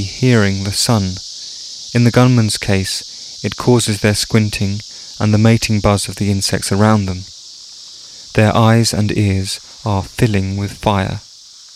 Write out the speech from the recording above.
hearing the sun. In the gunman's case, it causes their squinting and the mating buzz of the insects around them. Their eyes and ears are filling with fire.